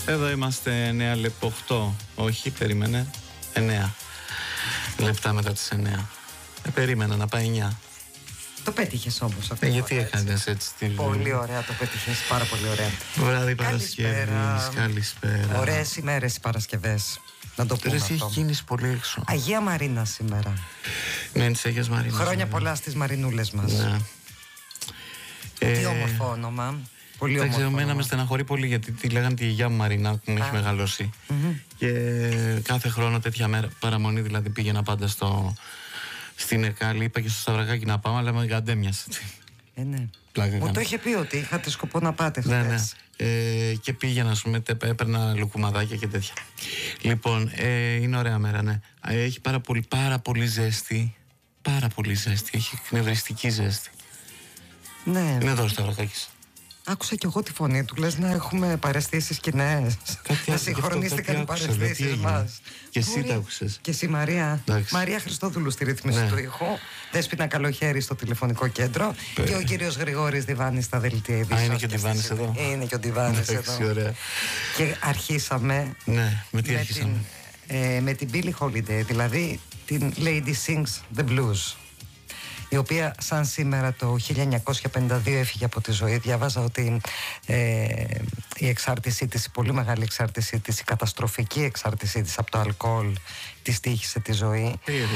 Εδώ είμαστε 9 λεπτό 8. Όχι, περίμενε. 9 λεπτά μετά τις 9. Περίμενα να πάει 9. Το πέτυχες όμως αυτό. Γιατί έκανες έτσι τη Πολύ ωραία το πέτυχες, πάρα πολύ ωραία. Βράδυ Παρασκευής, καλησπέρα. Ωραίες ημέρες οι Παρασκευές. Να το πούμε αυτό. Έχει κίνηση πολύ έξω. Αγία Μαρίνα σήμερα. Ναι, της Αγίας Μαρίνας. Χρόνια πολλά στις Μαρινούλες μας. Ναι. Τι όμορφο όνομα. Πολύ δεν ξέρω, όμορφο. εμένα με στεναχωρεί πολύ γιατί τη λέγανε τη Αγία μου Μαρίνα που με έχει μεγαλώσει. Και κάθε χρόνο τέτοια μέρα, παραμονή δηλαδή, πήγαινα πάντα στην Εκάλη. Είπα και στο Σταυρακάκι να πάμε, αλλά με γαντέμιασε. Ναι. Πλάκα μου το είχε πει ότι είχατε σκοπό να πάτε χθες. Ναι. Και πήγαινα, ας πούμε, έπαιρνα λουκουμαδάκια και τέτοια. Λοιπόν, είναι ωραία μέρα, ναι. Έχει πάρα πολύ ζέστη. Πάρα πολύ ζέστη. Έχει εκνευριστική ζέστη. Ναι. Είναι εδώ ο Σταυρακάκης. Άκουσα κι εγώ τη φωνή του. Λες να έχουμε παρεστήσεις κοινές. Να συγχρονίστηκαν οι παρεστήσεις μας. Και εσύ τα άκουσες. Και εσύ, Μαρία. Εντάξει. Μαρία Χριστόδουλου στη ρύθμιση του ήχου. Δέσποινα Καλοχέρη στο τηλεφωνικό κέντρο. Και ο κύριος Γρηγόρης Διβάνης στα δελτία ειδήσεων. Είναι και ο Διβάνης εδώ. Είναι και ο Διβάνης εδώ. Ωραία. Και αρχίσαμε. Ναι, με τι αρχίσαμε? Με την Billie Holiday, δηλαδή την Lady Sings the Blues, η οποία σαν σήμερα το 1952 έφυγε από τη ζωή. Διάβαζα ότι η εξάρτησή της, η πολύ μεγάλη εξάρτησή της, η καταστροφική εξάρτησή της από το αλκοόλ της τύχησε τη ζωή.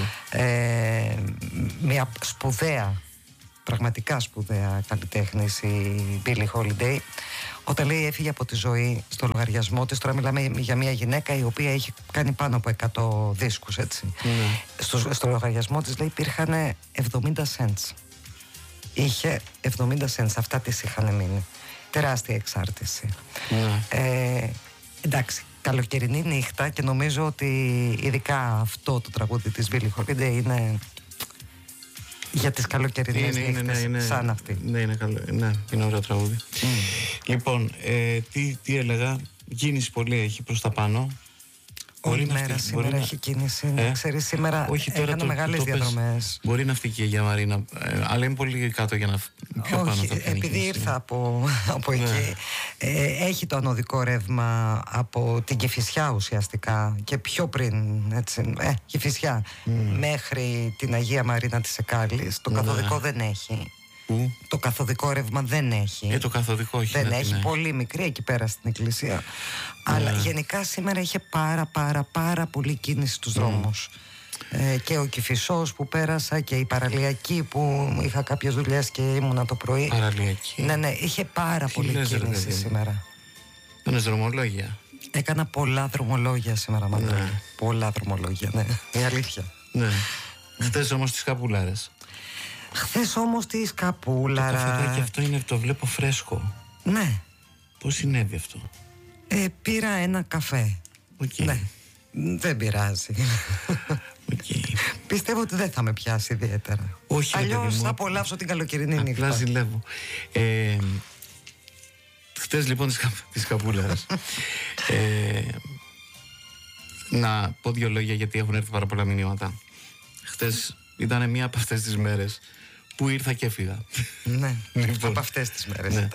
Μια σπουδαία, πραγματικά σπουδαία καλλιτέχνης η Billie Holiday. Όταν λέει έφυγε από τη ζωή, στο λογαριασμό της, τώρα μιλάμε για μια γυναίκα η οποία είχε κάνει πάνω από 100 δίσκους, έτσι. Στο λογαριασμό της, λέει, υπήρχαν 70 cents. Είχε 70 cents, αυτά της είχαν μείνει. Τεράστια εξάρτηση. Εντάξει, καλοκαιρινή νύχτα, και νομίζω ότι ειδικά αυτό το τραγούδι της Billie Holiday είναι για τις καλοκαιρινές νύχτες σαν αυτή. Ναι, είναι ωραίο τραγούδι. Λοιπόν, τι έλεγα, κίνηση πολύ έχει προς τα πάνω. Όλη μέρα σήμερα έχει κίνηση. Ξέρεις, σήμερα έκανα μεγάλες διαδρομές. Μπορεί να φύγει η Αγία Μαρίνα, αλλά είναι πολύ κάτω για να πιο πάνω. Όχι, επειδή ήρθα από εκεί. Έχει το ανωδικό ρεύμα από την Κηφισιά ουσιαστικά και πιο πριν, έτσι, Κηφισιά μέχρι την Αγία Μαρίνα της Εκάλης. Το καθοδικό δεν έχει. Το καθοδικό ρεύμα δεν έχει. Το καθοδικό όχι. Δεν έχει, πολύ μικρή εκεί πέρα στην εκκλησία. Αλλά γενικά σήμερα είχε πάρα πολύ κίνηση στους δρόμους. Και ο Κηφισός που πέρασα και η Παραλιακή που είχα κάποιες δουλειές και ήμουνα το πρωί. Παραλιακή. Ναι, είχε πάρα πολύ κίνηση σήμερα. Κάνεις δρομολόγια? Έκανα πολλά δρομολόγια σήμερα, Μαντώνη. Πολλά δρομολόγια, ναι. Είναι αλήθεια. Ναι. Χθες όμως τις καπούλαρες. Χθες όμως τη Σκαπούλαρα. Το καφεδάκι αυτό είναι, το βλέπω φρέσκο. Ναι. Πώς συνέβη αυτό? Πήρα ένα καφέ. Ναι. Δεν πειράζει. Πιστεύω ότι δεν θα με πιάσει ιδιαίτερα. Όχι. Αλλιώς θα απολαύσω την καλοκαιρινή νύχτα. Απλά ζηλεύω. Χθες λοιπόν της Καπούλαρας. Να πω δύο λόγια γιατί έχουν έρθει πάρα πολλά μηνύματα. Χθες ήταν μία από αυτές τις μέρες που ήρθα και έφυγα. Ναι, λοιπόν, από αυτές τις μέρες ήταν.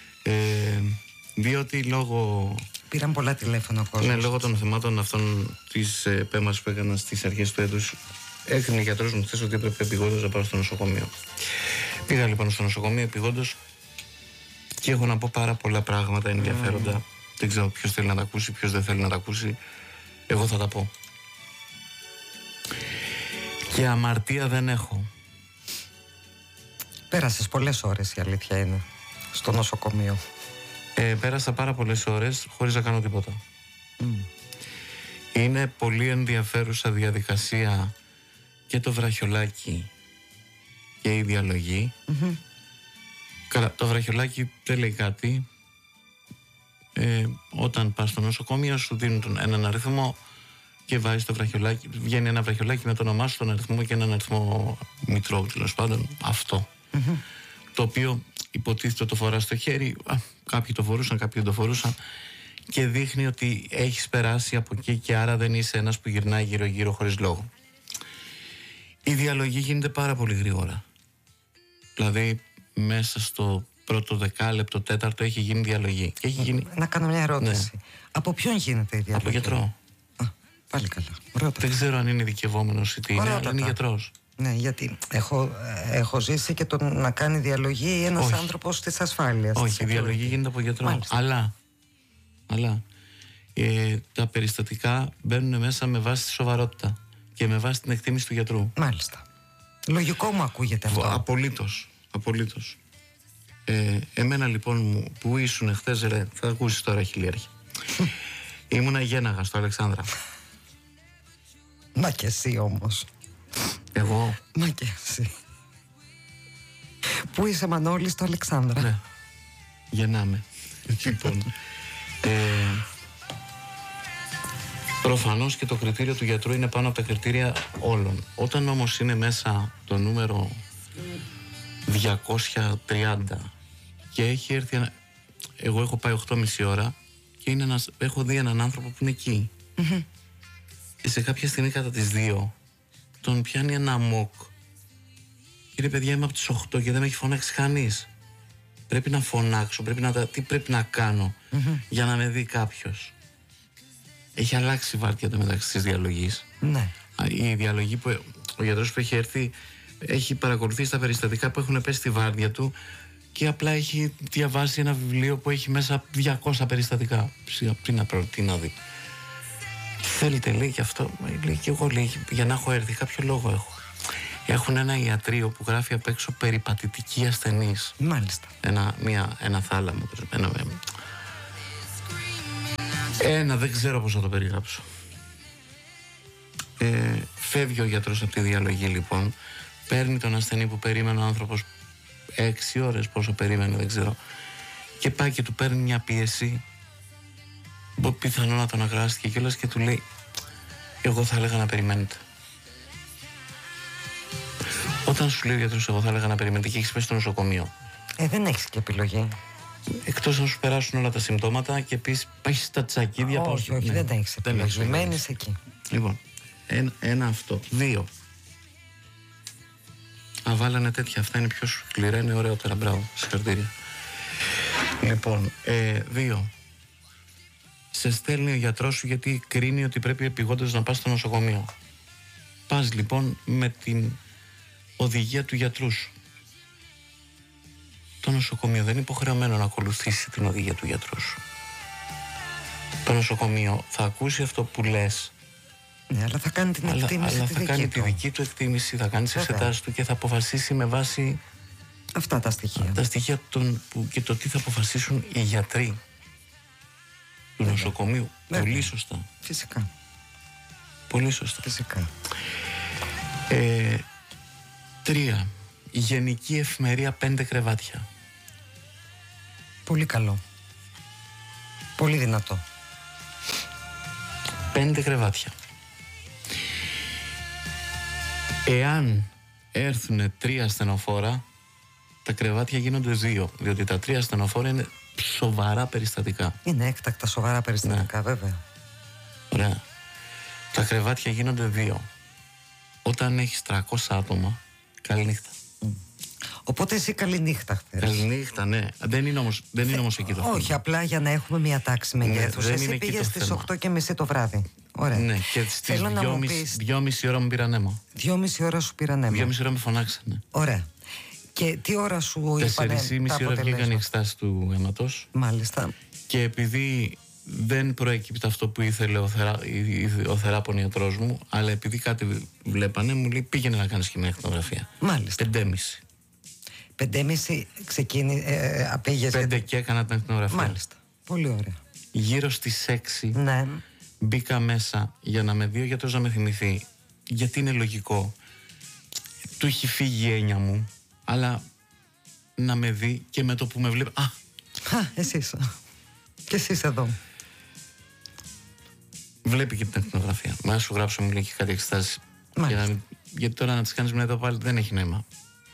Διότι λόγω... Πήραν πολλά τηλέφωνα ο κόσμος. Ναι, λόγω των θεμάτων αυτών της επέμβασης που έκανα στις αρχές του έτους, έκανε ο γιατρός μου χθες ότι έπρεπε επειγόντως να πάω στο νοσοκομείο. Πήγα λοιπόν στο νοσοκομείο επειγόντως και έχω να πω πάρα πολλά πράγματα ενδιαφέροντα. Δεν ξέρω ποιος θέλει να τα ακούσει, ποιος δεν θέλει να τα ακούσει. Εγώ θα τα πω. Και αμαρτία δεν έχω. Πέρασες πολλές ώρες, η αλήθεια είναι, στο νοσοκομείο. Πέρασα πάρα πολλές ώρες χωρίς να κάνω τίποτα. Είναι πολύ ενδιαφέρουσα διαδικασία και το βραχιολάκι και η διαλογή. Καλά, το βραχιολάκι δεν λέει κάτι. Όταν πας στο νοσοκομείο σου δίνουν έναν αριθμό και βάζεις το βραχιολάκι, βγαίνει ένα βραχιολάκι με το όνομά σου, τον αριθμό και έναν αριθμό μητρώου, τέλος πάντων, αυτό. Το οποίο υποτίθεται το φοράς στο χέρι, κάποιοι το φορούσαν, κάποιοι δεν το φορούσαν, και δείχνει ότι έχεις περάσει από εκεί και άρα δεν είσαι ένας που γυρνάει γύρω-γύρω χωρίς λόγο. Η διαλογή γίνεται πάρα πολύ γρήγορα. Δηλαδή μέσα στο πρώτο δεκάλεπτο, τέταρτο έχει γίνει διαλογή. Και έχει γίνει... Να κάνω μια ερώτηση. Ναι. Από ποιον γίνεται η διαλογή? Από γιατρό. Πάλι καλά. Ρώτα. Δεν ξέρω αν είναι ειδικευόμενος ή τι είναι, αλλά είναι γιατρός. Ναι, γιατί έχω ζήσει και τον να κάνει διαλογή ένας άνθρωπος της ασφάλειας. Όχι, η διαλογή γίνεται από γιατρό. Μάλιστα. Αλλά τα περιστατικά μπαίνουν μέσα με βάση τη σοβαρότητα και με βάση την εκτίμηση του γιατρού. Μάλιστα. Λογικό μου ακούγεται αυτό. Απολύτως. Εμένα λοιπόν που ήσουν χθες, ρε, θα ακούσεις τώρα χιλιάρχη. Ήμουνα γέναγα στο Αλεξάνδρα. Μα και εσύ όμως. Εγώ. Μα και εσύ. Πού είσαι, Μανώλη? Στο Αλεξάνδρα. Ναι. Γεννάμε. Λοιπόν. Προφανώς και το κριτήριο του γιατρού είναι πάνω από τα κριτήρια όλων. Όταν όμως είναι μέσα το νούμερο 230 και έχει έρθει εγώ έχω πάει 8,5 ώρα και είναι έχω δει έναν άνθρωπο που είναι εκεί. Και σε κάποια στιγμή κατά τις 2 τον πιάνει ένα αμόκ. Κύριε παιδιά, είμαι από τις 8 και δεν με έχει φωνάξει κανείς. Πρέπει να φωνάξω, τι πρέπει να κάνω για να με δει κάποιος. Έχει αλλάξει η βάρδια το μεταξύ της διαλογής. Ναι. Η διαλογή που ο γιατρός που έχει έρθει έχει παρακολουθήσει τα περιστατικά που έχουν πέσει στη βάρδια του και απλά έχει διαβάσει ένα βιβλίο που έχει μέσα 200 περιστατικά. Τι να δει. Θέλετε, λέει, και αυτό. Λέει και εγώ, λέει, για να έχω έρθει, κάποιο λόγο έχω. Έχουν ένα ιατρείο που γράφει απ' έξω περιπατητική ασθενής. Μάλιστα. Ένα θάλαμο. Δεν ξέρω πώς θα το περιγράψω. Φεύγει ο γιατρός από τη διαλογή λοιπόν. Παίρνει τον ασθενή που περίμενε ο άνθρωπος 6 ώρες, πόσο περίμενε δεν ξέρω, και πάει και του παίρνει μια πίεση που πιθανό να τον αγράστηκε κιόλας και του λέει, εγώ θα έλεγα να περιμένετε. Όταν σου λέει ο γιατρός, εγώ θα έλεγα να περιμένετε, και έχεις πέσει στο νοσοκομείο, δεν έχεις και επιλογή. Εκτός να σου περάσουν όλα τα συμπτώματα και πεις πάει στα τσακίδια. Όχι, δεν τα έχεις επιλογή. Μένεις εκεί. Λοιπόν, ένα αυτό. 2. Βάλανε τέτοια, αυτά είναι πιο σκληρά, είναι ωραιότερα. Μπράβο, συγχαρητήρια. Λοιπόν, 2. Σε στέλνει ο γιατρός σου γιατί κρίνει ότι πρέπει επειγόντως να πας στο νοσοκομείο. Πας λοιπόν με την οδηγία του γιατρού σου. Το νοσοκομείο δεν είναι υποχρεωμένο να ακολουθήσει την οδηγία του γιατρού σου. Το νοσοκομείο θα ακούσει αυτό που λες. Ναι, αλλά θα κάνει την εκτίμηση. Αλλά θα κάνει τη δική του εκτίμηση, θα κάνει τις εξετάσεις του και θα αποφασίσει με βάση αυτά τα στοιχεία. Τα στοιχεία και το τι θα αποφασίσουν οι γιατροί του νοσοκομείου. Πολύ σωστά. Φυσικά. Πολύ σωστά. Φυσικά. 3. Γενική εφημερία 5 κρεβάτια. Πολύ καλό. Πολύ δυνατό. 5 κρεβάτια. Εάν έρθουν 3 ασθενοφόρα, τα κρεβάτια γίνονται 2, διότι τα 3 ασθενοφόρα είναι σοβαρά περιστατικά. Είναι έκτακτα σοβαρά περιστατικά, βέβαια. Ωραία. Τα κρεβάτια γίνονται 2. Όταν έχεις 300 άτομα, καληνύχτα. Οπότε εσύ καληνύχτα χθες. Καληνύχτα, ναι. Δεν είναι όμως εκεί το θέμα. Όχι, απλά για να έχουμε μια τάξη μεγέθους. Εσύ πήγες στις 8:30 το βράδυ. Ωραία. Ναι, και στις 2,5 ώρα μου πήραν αίμα. 2,5 ώρα σου πήραν αίμα. 2,5 ώρα με φωνάξανε. Ωραία. Και τι ώρα σου είπανε? 4,5 ώρα βγήκαν οι εξετάσεις του αίματος. Μάλιστα. Και επειδή δεν προέκυπτε αυτό που ήθελε ο θεράπων ιατρός μου, αλλά επειδή κάτι βλέπανε, μου λέει πήγαινε να κάνεις χημεία ακτινογραφία. Μάλιστα. 5,5. 5,5 απήγες. 5 και έκανα την ακτινογραφία. Μάλιστα. Πολύ ωραία. Γύρω στις 6 ναι. Μπήκα μέσα για να με δει ο γιατρός, να με θυμηθεί. Γιατί είναι λογικό. Του έχει φύγει η έννοια μου, αλλά να με δει και με το που με βλέπει. Εσύ είσαι. Και εσύ είσαι εδώ. Βλέπει και την ακτινογραφία. Μα σου γράψω, μου λέει και κάτι εξετάσεις. Γιατί τώρα να τις κάνεις μετά πάλι δεν έχει νόημα.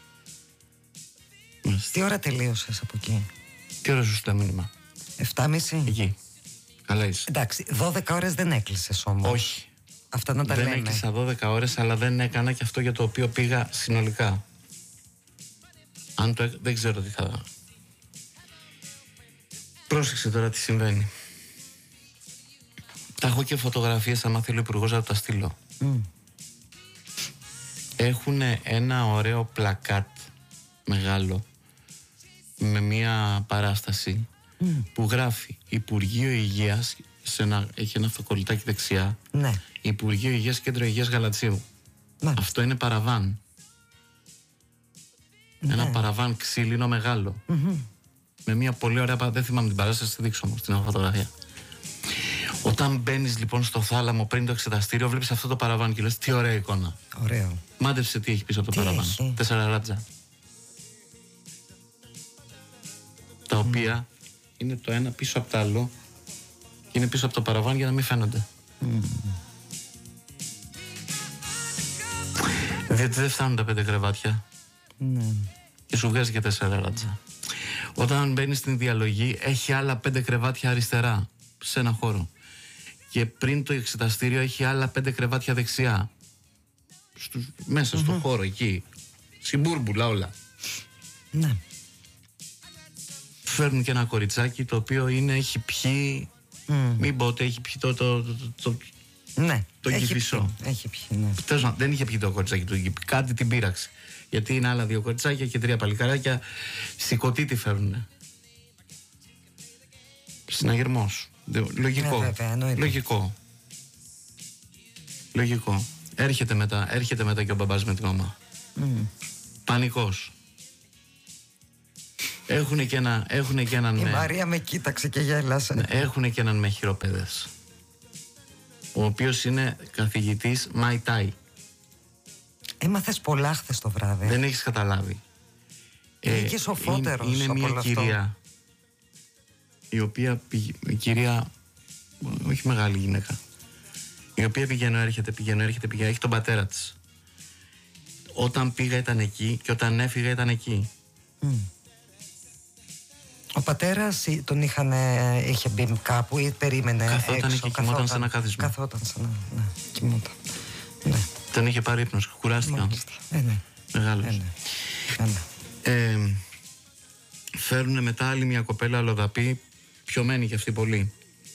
Τι ώρα τελείωσες από εκεί? Τι ώρα σου στείλα μήνυμα? 7:30. Εκεί. Καλά είσαι. Εντάξει, 12 ώρες δεν έκλεισες όμως. Όχι. Αυτά να τα λέμε. Δεν έκλεισα 12 ώρες, αλλά δεν έκανα και αυτό για το οποίο πήγα συνολικά. Δεν ξέρω τι θα Πρόσεξε τώρα τι συμβαίνει. Τα έχω και φωτογραφίες, άμα θέλει ο υπουργός να τα στείλω. Έχουν ένα ωραίο πλακάτ μεγάλο με μια παράσταση που γράφει Υπουργείο Υγείας, έχει ένα αυτοκολλητάκι δεξιά. Ναι. Υπουργείο Υγείας, Κέντρο Υγείας Γαλατσίου. Αυτό είναι παραβάν. Ένα παραβάν ξύλινο μεγάλο. Με μια πολύ ωραία, δεν θυμάμαι την παράσταση, τη δείξω όμως την φωτογραφία. Όταν μπαίνεις λοιπόν στο θάλαμο πριν το εξεταστήριο, βλέπεις αυτό το παραβάν και λες τι ωραία εικόνα. Ωραίο. Μάντεψε τι έχει πίσω από το παραβάν. 4 ράτζα. Τα οποία είναι το ένα πίσω από το άλλο και είναι πίσω από το παραβάν για να μην φαίνονται. Διότι δεν φτάνουν τα 5 κρεβάτια. Και σου βγάζει και 4 ράτζα. Όταν μπαίνει στην διαλογή, έχει άλλα 5 κρεβάτια αριστερά σε ένα χώρο. Και πριν το εξεταστήριο έχει άλλα 5 κρεβάτια δεξιά. Μέσα στο χώρο εκεί. Συμπούρμπουλα όλα. Ναι. Φέρνουν και ένα κοριτσάκι το οποίο έχει πιει. Μην πω ότι έχει πιει ναι, το Κηφισό. Έχει πιει, ναι. Δεν είχε πιει το κοριτσάκι του Κηφισό. Κάτι την πείραξε. Γιατί είναι άλλα 2 κοριτσάκια και 3 παλικαράκια. Σηκωτή τη φέρνουνε. Συναγερμός. Λογικό. Βέβαια, Λογικό. Έρχεται μετά και ο μπαμπάς με τη μαμά. Πανικός. Έχουνε και έναν Η Μαρία με κοίταξε και γέλασε. Έχουνε και έναν με χειροπέδες, ο οποίος είναι καθηγητής Μαϊτάι. Έμαθες πολλά χθες το βράδυ. Δεν έχεις καταλάβει. Είναι και σοφότερος. Είναι μια κυρία η οποία κυρία, όχι μεγάλη γυναίκα, η οποία πηγαίνω έρχεται, έχει τον πατέρα της. Όταν πήγα ήταν εκεί και όταν έφυγα ήταν εκεί. Ο πατέρας τον είχε μπει κάπου ή περίμενε καθόταν έξω. Και κοιμόταν σε ένα κάθισμα. Καθόταν σε ένα, ναι, κοιμόταν. Ναι. Τον είχε πάρει ύπνος, κουράστηκα. Ναι. Μεγάλος. Φέρνουνε μετά άλλη μια κοπέλα αλλοδαπή, πιωμένη κι αυτή πολύ.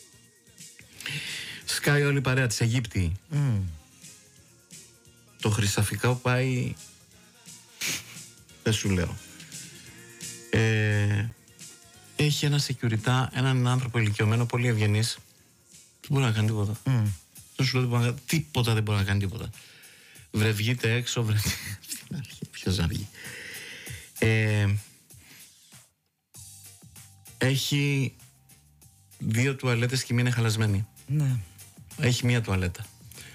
Σκάει όλη η παρέα της Αιγύπτη. Το χρυσαφικό πάει, δεν σου λέω. Έχει ένα security, έναν άνθρωπο ηλικιωμένο, πολύ ευγενής. Δεν μπορεί να κάνει τίποτα. Δεν σου λέω τίποτα, δεν μπορεί να κάνει τίποτα. Βγείτε έξω, ποιος να βγει. Έχει 2 τουαλέτες και μία είναι χαλασμένη. Ναι. Έχει μία τουαλέτα.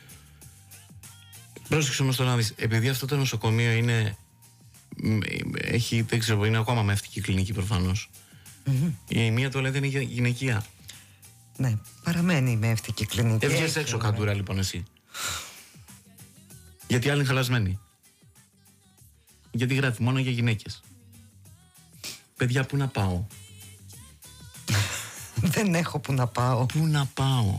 Πρόσεξε όμως το να δεις, επειδή αυτό το νοσοκομείο είναι δεν ξέρω, είναι ακόμα με ευτική κλινική προφανώς. Η μία τουαλέτα είναι γυναικεία. Ναι, παραμένει με ευτική κλινική. Έβγες έξω καντούρα λοιπόν εσύ. Γιατί άλλοι είναι χαλασμένοι. Γιατί γράφει μόνο για γυναίκες. Παιδιά, πού να πάω? Δεν έχω που να πάω. Πού να πάω?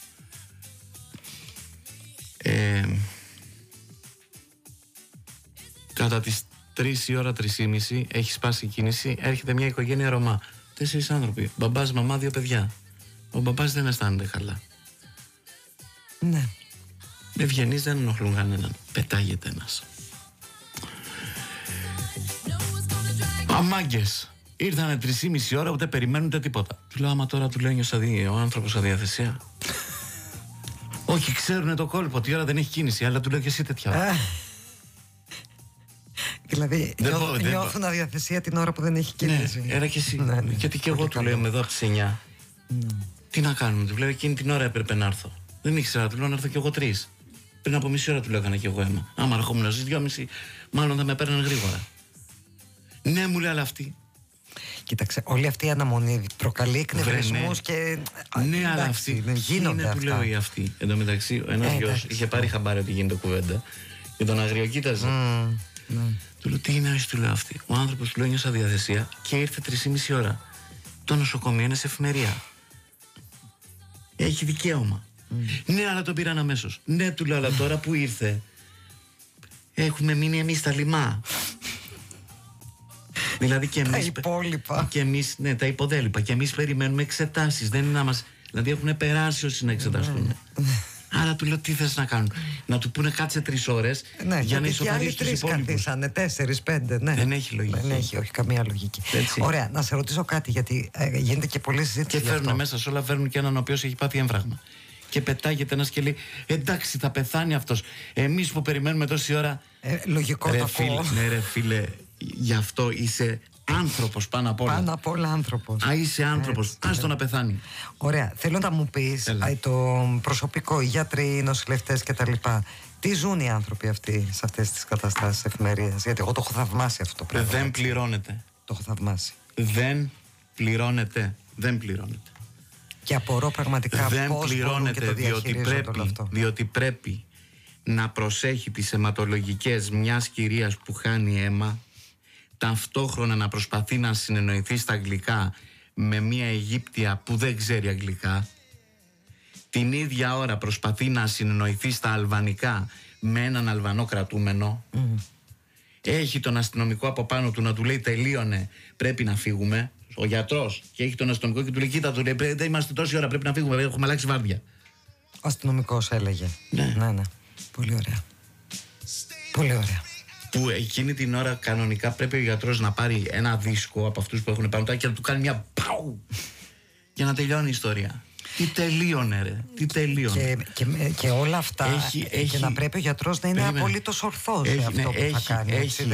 Κατά τις 3 η ώρα, 3:30 έχει σπάσει η κίνηση, έρχεται μια οικογένεια Ρωμά. 4 άνθρωποι. Μπαμπάς, μαμά, 2 παιδιά. Ο μπαμπάς δεν αισθάνεται καλά. Ναι. Ευγενείς, δεν ενοχλούν κανέναν. Πετάγεται ένας. Αμάγκες. Ήρθανε 3:30 ώρα, ούτε περιμένουν ούτε τίποτα. Του λέω, άμα τώρα του λέω, νιώσα ο άνθρωπος αδιαθεσία. Όχι, ξέρουνε το κόλπο, ότι η ώρα δεν έχει κίνηση, αλλά του λέω και εσύ τέτοια. Δηλαδή νιώθουν αδιαθεσία την ώρα που δεν έχει κίνηση. Ναι, έλα και εσύ. Ναι. Γιατί και εγώ του λέω εδώ από τις 9. Τι να κάνουμε, του λέω, εκείνη την ώρα έπρεπε να έρθω. Δεν ήξερα, του λέω να έρθω κι εγώ 3. Πριν από μισή ώρα του λέω έκανα κι εγώ αίμα. Άμα ερχόμουν στις 2:30, μάλλον θα με παίρναν γρήγορα. Ναι, μου λέει, αλλά αυτή. Κοίταξε, όλη αυτή η αναμονή προκαλεί εκνευρισμούς και. Ναι, αλλά αυτή. Γίνονται αυτά. Του λέω η αυτή. Εν τω μεταξύ, ένας γιος είχε πάρει χαμπάρι ότι γίνεται κουβέντα και τον αγριοκοίταζε. Του λέω, τι είναι, του λέω αυτή. Ο άνθρωπος του λέω, νιώσα διαθεσία και ήρθε 3:30 ώρα. Το νοσοκομείο είναι σε εφημερία. Έχει δικαίωμα. Ναι, αλλά τον πήραν αμέσως. Ναι, του λέω, αλλά τώρα που ήρθε, έχουμε μείνει εμείς στα λιμά. Δηλαδή και εμείς. Τα υπόλοιπα. Και εμείς, ναι, τα υποδέλυπα. Και εμείς περιμένουμε εξετάσεις. Δεν είναι να μας. Δηλαδή έχουν περάσει όσοι να εξεταστούν. Άρα του λέω τι θες να κάνουν. Να του πούνε κάτσε 3 ώρες για να ισοφαρίσει τους υπόλοιπους. Καθίσανε 4-5, ναι. Δεν έχει λογική. Δεν έχει, όχι καμία λογική. Έτσι. Ωραία, να σε ρωτήσω κάτι, γιατί γίνεται και πολλή συζήτηση. Και φέρνουν μέσα σε όλα, φέρνουν και έναν ο οποίος έχει πάθει έμφραγμα. Και πετάγεται ένας και λέει εντάξει, θα πεθάνει αυτός. Εμείς που περιμένουμε τόση ώρα. Λογικό το ακούω. Ναι, ρε φίλε, γι' αυτό είσαι άνθρωπος πάνω απ' όλα. Πάνω απ' όλα άνθρωπος. Είσαι άνθρωπος. Άστο να πεθάνει. Ωραία. Θέλω να μου πεις το προσωπικό, οι γιατροί, οι νοσηλευτές κτλ. Τι ζουν οι άνθρωποι αυτοί σε αυτές τις καταστάσεις εφημερίας? Γιατί εγώ το έχω θαυμάσει αυτό το πράγμα. Δεν πληρώνεται. Το έχω θαυμάσει. Δεν πληρώνεται. Δεν πληρώνεται. Και απορώ πραγματικά δεν πληρώνεται διότι πρέπει να προσέχει τις αιματολογικές μιας κυρίας που χάνει αίμα, ταυτόχρονα να προσπαθεί να συνεννοηθεί στα αγγλικά με μια Αιγύπτια που δεν ξέρει αγγλικά, την ίδια ώρα προσπαθεί να συνεννοηθεί στα αλβανικά με έναν Αλβανό κρατούμενο, έχει τον αστυνομικό από πάνω του να του λέει τελείωνε, πρέπει να φύγουμε, ο γιατρός, και έχει τον αστυνομικό και του λέει κοίτα, του λέει δεν είμαστε τόση ώρα, πρέπει να φύγουμε, έχουμε αλλάξει βάρδια. Ο αστυνομικός έλεγε. Ναι. Πολύ ωραία. Πολύ ωραία. Που εκείνη την ώρα κανονικά πρέπει ο γιατρός να πάρει ένα δίσκο από αυτούς που έχουν πάνω και να του κάνει μια παου για να τελειώνει η ιστορία. Τι τελείωνε ρε, τι τελείωνε. Και όλα αυτά και να πρέπει ο γιατρός να είναι απολύτως ορθός σε αυτό που θα κάνει. Έχει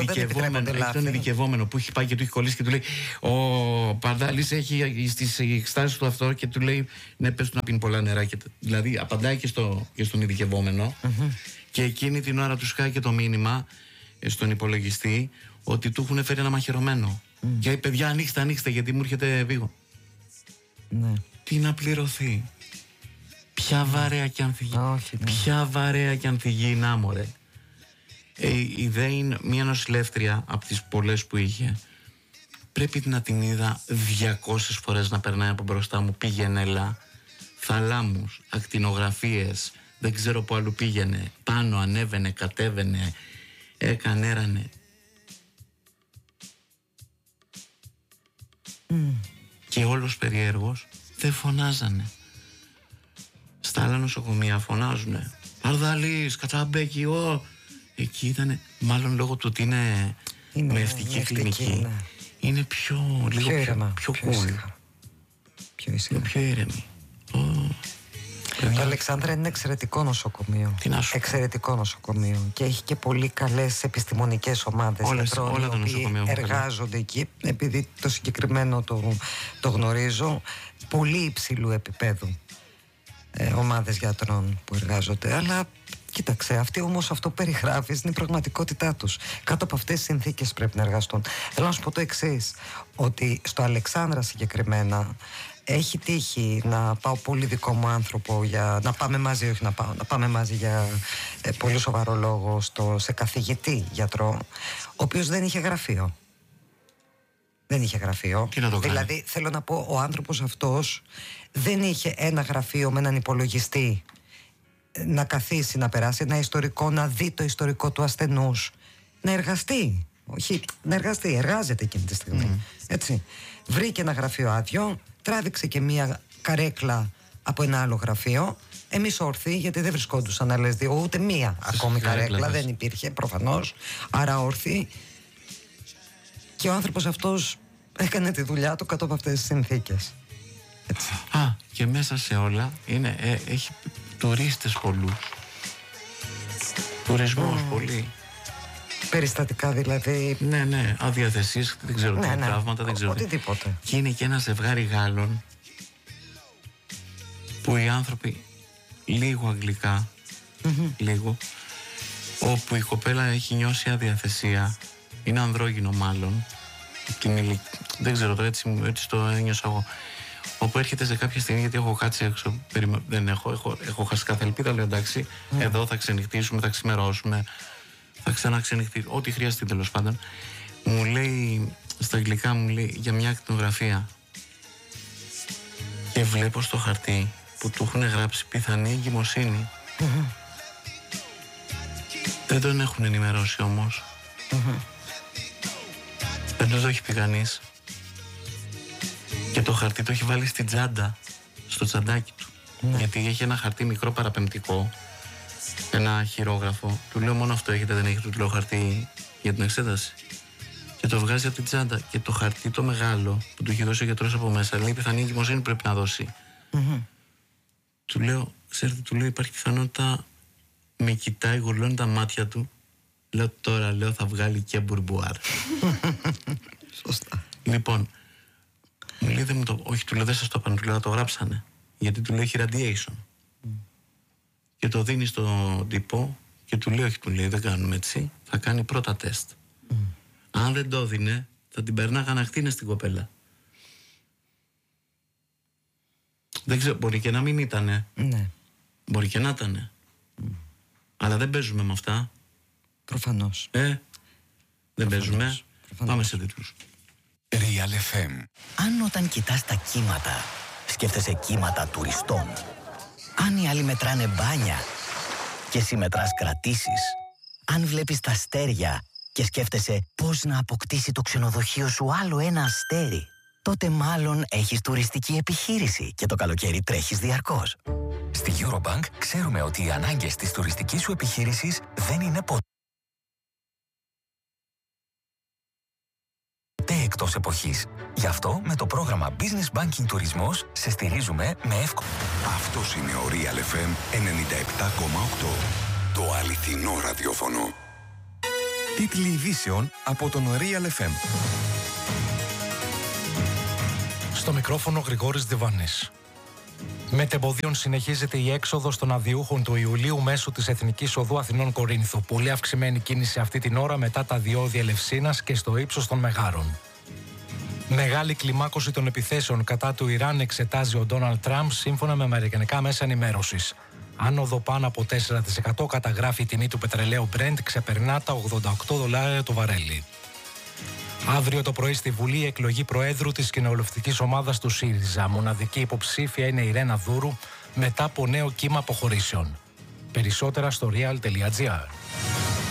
τον ειδικευόμενο που έχει πάει και του έχει κολλήσει και του λέει ο Παρδάλης έχει στις εκστάσεις του αυτό και του λέει ναι, πες του να πίνει πολλά νερά. Δηλαδή απαντάει και στον ειδικευόμενο και εκείνη την ώρα του σκάει και το μήνυμα στον υπολογιστή ότι του έχουν φέρει ένα μαχαιρωμένο. Και λέει παιδιά ανοίξτε γιατί μου έρχεται βίγο. Ναι. Τι να πληρωθεί. Ποια βαρέα κι αν θυγεί. Ποια βαρέα κι αν θυγεί να μωρέ. Η ΔΕ είναι μια νοσηλεύτρια από τις πολλές που είχε. Πρέπει να την είδα 200 φορές να περνάει από μπροστά μου. Πήγαινε έλα. Θαλάμους, ακτινογραφίες. Δεν ξέρω που αλλού πήγαινε. Πάνω ανέβαινε, κατέβαινε. Έρανε. Και όλος περίεργος δεν φωνάζανε. Στα άλλα νοσοκομεία φωνάζουνε Παρδαλής, Κατσαμπέκη, εκεί ήτανε, μάλλον λόγω του ότι είναι με ευτική κλινική, ναι. Είναι πιο cool. Πιο ήρεμη. Το Αλεξάνδρα είναι εξαιρετικό νοσοκομείο. Εξαιρετικό νοσοκομείο. Και έχει και πολύ καλές επιστημονικές ομάδες γιατρών οι οποίοι εργάζονται εκεί. Επειδή το συγκεκριμένο το γνωρίζω, πολύ υψηλού επίπεδου ομάδες γιατρών που εργάζονται. Αλλά κοίταξε, αυτοί όμως αυτό που περιγράφεις είναι η πραγματικότητά τους. Κάτω από αυτές τις συνθήκες πρέπει να εργαστούν. Θέλω να σου πω το εξής, ότι στο Αλεξάνδρα συγκεκριμένα έχει τύχει να πάω πολύ δικό μου άνθρωπο για να πάμε μαζί, όχι να πάω, να πάμε μαζί για πολύ σοβαρό λόγο σε καθηγητή γιατρό, ο οποίος δεν είχε γραφείο. Δεν είχε γραφείο. Τι να το κάνει. Δηλαδή θέλω να πω, ο άνθρωπος αυτός δεν είχε ένα γραφείο με έναν υπολογιστή να καθίσει, να περάσει ένα ιστορικό, να δει το ιστορικό του ασθενούς, να εργαστεί. Όχι, να εργαστεί, εργάζεται εκείνη τη στιγμή. Έτσι. Βρήκε ένα γραφείο άδειο, τράβηξε και μία καρέκλα από ένα άλλο γραφείο. Εμείς όρθιοι, γιατί δεν βρισκόντουσαν άλλες δύο, ούτε μία ακόμη καρέκλα, δεν υπήρχε προφανώς. Άρα όρθιοι. Και ο άνθρωπος αυτός έκανε τη δουλειά του κάτω από αυτές τις συνθήκες. Έτσι. Και μέσα σε όλα έχει τουρίστες πολλούς. Τουρισμός πολύ. Περιστατικά δηλαδή. Ναι, αδιαθεσίες, δεν ξέρω τι τραύματα, δεν ξέρω. Οτιδήποτε. Και είναι και ένα ζευγάρι Γάλλων που οι άνθρωποι λίγο αγγλικά, λίγο, όπου η κοπέλα έχει νιώσει αδιαθεσία, είναι ανδρόγυνο μάλλον, δεν ξέρω τώρα, έτσι το ένιωσα εγώ. Όπου έρχεται σε κάποια στιγμή, γιατί έχω κάτσει έξω, δεν έχω χάσει κάθε ελπίδα, λέω εντάξει, εδώ θα ξενυχτήσουμε, θα ξημερώσουμε, θα ξαναξενυχτήσουμε, ό,τι χρειαστεί τέλος πάντων. Μου λέει, στα αγγλικά μου λέει, για μια ακτινογραφία. Και βλέπω στο χαρτί που του έχουν γράψει πιθανή εγκυμοσύνη. Δεν τον έχουν ενημερώσει όμως. Δεν το έχει πει κανείς. Και το χαρτί το έχει βάλει στην τσάντα, στο τσαντάκι του. Γιατί έχει ένα χαρτί μικρό παραπεμπτικό, ένα χειρόγραφο. Του λέω μόνο αυτό έχετε, δεν έχετε, του λέω χαρτί για την εξέταση. Και το βγάζει από την τσάντα. Και το χαρτί το μεγάλο που του έχει δώσει ο γιατρός από μέσα, λέει πιθανή εγκυμοσύνη πρέπει να δώσει. Του λέω, ξέρετε, του λέω υπάρχει πιθανότητα, με κοιτάει, γουρλώνει τα μάτια του. Λέω τώρα, λέω θα βγάλει και μπουρμπουάρ. Σωστά. Λοιπόν, μου λέει, όχι, του λέω δεν σας το είπαν, του λέω το γράψανε. Γιατί του λέει έχει radiation. Και το δίνει στον τύπο και του λέει, όχι, του λέει δεν κάνουμε έτσι, θα κάνει πρώτα τεστ. Αν δεν το δίνε, θα την περνάγαν ακτίνες στην κοπέλα. Δεν ξέρω, μπορεί και να μην ήτανε. Ναι. Μπορεί και να ήτανε. Αλλά δεν παίζουμε με αυτά. Προφανώς. Δεν παίζουμε. Πάμε σε τίτλους. Real FM. Αν όταν κοιτάς τα κύματα, σκέφτεσαι κύματα τουριστών. Αν οι άλλοι μετράνε μπάνια και εσύ μετράς κρατήσεις. Αν βλέπεις τα αστέρια και σκέφτεσαι πώς να αποκτήσει το ξενοδοχείο σου άλλο ένα αστέρι, τότε μάλλον έχεις τουριστική επιχείρηση και το καλοκαίρι τρέχεις διαρκώς. Στη Eurobank ξέρουμε ότι οι ανάγκες της τουριστικής σου επιχείρησης δεν είναι ποτέ εκτός εποχής. Γι' αυτό με το πρόγραμμα Business Banking Τουρισμός σε στηρίζουμε με εύκολο. Αυτός είναι ο Real FM 97,8. Το αληθινό ραδιόφωνο. Τίτλοι ειδήσεων από τον Real FM. Στο μικρόφωνο Γρηγόρης Διβάνης. Με τεμποδίων συνεχίζεται η έξοδος των αδειούχων του Ιουλίου μέσω της Εθνικής Οδού Αθηνών Κορίνθου. Πολύ αυξημένη κίνηση αυτή την ώρα μετά τα διόδια Ελευσίνας και στο ύψος των Μεγάρων. Μεγάλη κλιμάκωση των επιθέσεων κατά του Ιράν εξετάζει ο Ντόναλντ Τραμπ σύμφωνα με αμερικανικά μέσα ενημέρωσης. Άνοδο πάνω από 4% καταγράφει η τιμή του πετρελαίου Brent, ξεπερνά τα $88 το βαρέλι. Αύριο το πρωί στη Βουλή η εκλογή Προέδρου της κοινοβουλευτικής ομάδας του ΣΥΡΙΖΑ. Μοναδική υποψήφια είναι η Ρένα Δούρου μετά από νέο κύμα αποχωρήσεων. Περισσότερα στο real.gr.